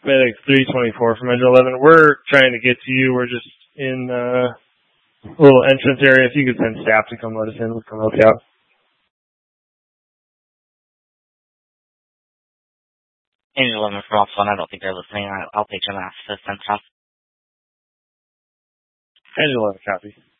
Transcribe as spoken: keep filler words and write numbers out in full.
Medic three twenty-four from Engine eleven. We're trying to get to you. We're just in uh, a little entrance area. If you could send staff to come let us in, we'll come help you out. Engine eleven for Alpha one, I don't think they're listening. I'll, I'll take your last to send stuff. Engine eleven, copy.